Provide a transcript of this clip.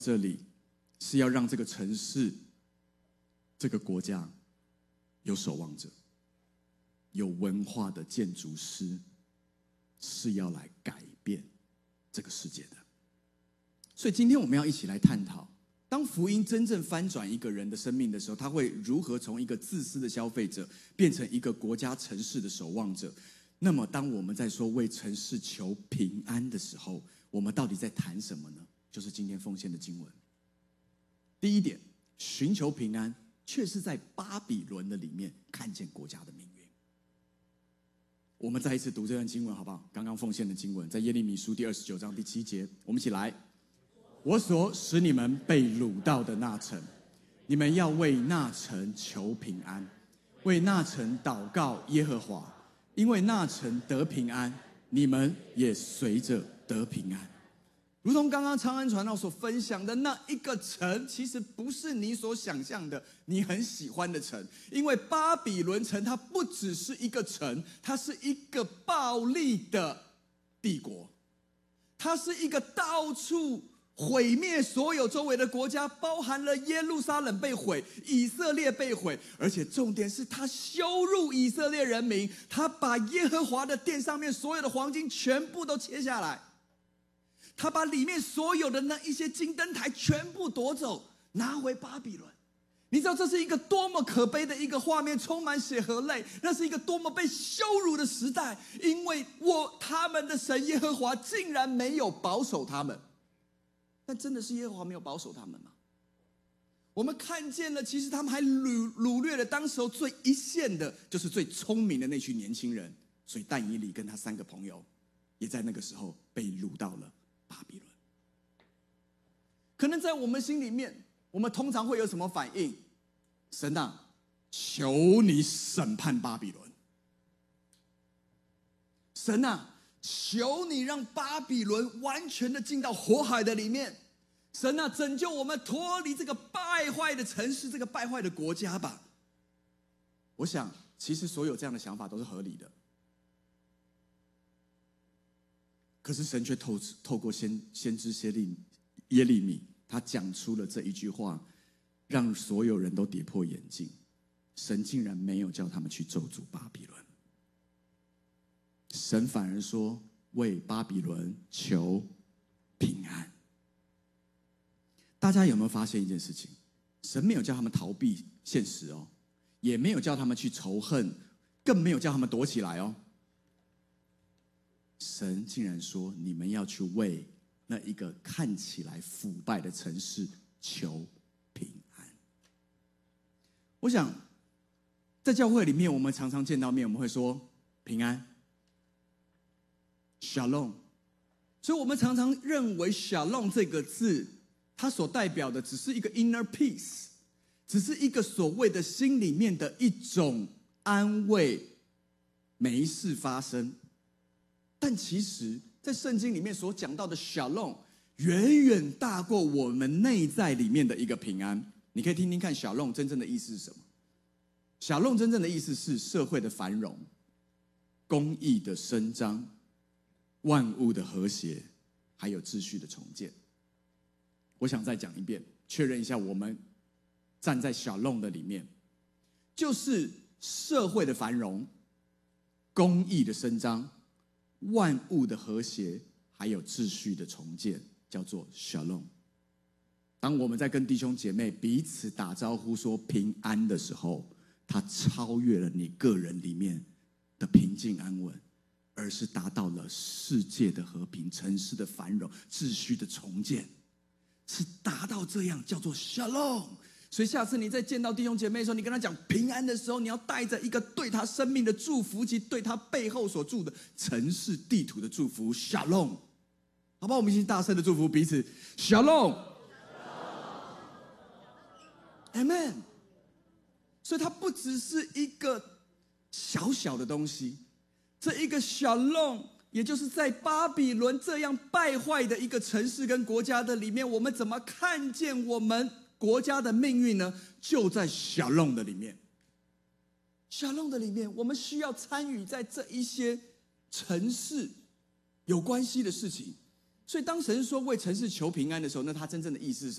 这里是要让这个城市、这个国家有守望者，有文化的建筑师，是要来改变这个世界的。所以今天我们要一起来探讨，当福音真正翻转一个人的生命的时候，他会如何从一个自私的消费者变成一个国家城市的守望者。那么当我们在说为城市求平安的时候，我们到底在谈什么呢？就是今天奉献的经文。第一点，寻求平安，却是在巴比伦的里面看见国家的命运。我们再一次读这段经文好不好？刚刚奉献的经文在耶利米书第29章第7节，我们一起来。我所使你们被掳到的那城，你们要为那城求平安，为那城祷告耶和华，因为那城得平安，你们也随着得平安。如同刚刚长安传道所分享的，那一个城其实不是你所想象的你很喜欢的城，因为巴比伦城它不只是一个城，它是一个暴力的帝国，它是一个到处毁灭所有周围的国家，包含了耶路撒冷被毁，以色列被毁，而且重点是他羞辱以色列人民，他把耶和华的殿上面所有的黄金全部都切下来，他把里面所有的那一些金灯台全部夺走，拿回巴比伦。你知道这是一个多么可悲的一个画面，充满血和泪，那是一个多么被羞辱的时代，因为他们的神耶和华竟然没有保守他们。但真的是耶和华没有保守他们吗？我们看见了，其实他们还掳掠了当时候最一线的，就是最聪明的那群年轻人。所以但以理跟他3个朋友，也在那个时候被掳到了巴比伦。可能在我们心里面，我们通常会有什么反应？神啊，求你审判巴比伦。神啊，求你让巴比伦完全的进到火海的里面。神啊，拯救我们脱离这个败坏的城市，这个败坏的国家吧。我想其实所有这样的想法都是合理的，可是神却透过先知耶利米，他讲出了这一句话，让所有人都跌破眼镜。神竟然没有叫他们去咒诅巴比伦，神反而说为巴比伦求平安。大家有没有发现一件事情？神没有叫他们逃避现实哦，也没有叫他们去仇恨，更没有叫他们躲起来哦。神竟然说，你们要去为那一个看起来腐败的城市求平安。我想在教会里面，我们常常见到面，我们会说平安 Shalom， 所以我们常常认为 Shalom 这个字，它所代表的只是一个 inner peace， 只是一个所谓的心里面的一种安慰，没事发生。但其实在圣经里面所讲到的 Shalom 远远大过我们内在里面的一个平安。你可以听听看 Shalom 真正的意思是什么。Shalom 真正的意思是社会的繁荣，公义的伸张，万物的和谐，还有秩序的重建。我想再讲一遍，确认一下，我们站在Shalom的里面，就是社会的繁荣，公义的伸张，万物的和谐，还有秩序的重建，叫做 Shalom。 当我们在跟弟兄姐妹彼此打招呼说平安的时候，它超越了你个人里面的平静安稳，而是达到了世界的和平，城市的繁荣，秩序的重建，是达到这样，叫做 Shalom。 所以下次你在见到弟兄姐妹的时候，你跟他讲平安的时候，你要带着一个对他生命的祝福，及对他背后所住的城市地图的祝福 Shalom。 好不好？我们一起大声的祝福彼此 Shalom Amen。 所以它不只是一个小小的东西，这一个 Shalom， 也就是在巴比伦这样败坏的一个城市跟国家的里面，我们怎么看见我们国家的命运呢？就在 Shalom 的里面。 Shalom 的里面，我们需要参与在这一些城市有关系的事情。 所以当神说为城市求平安的时候，那他真正的意思是什么？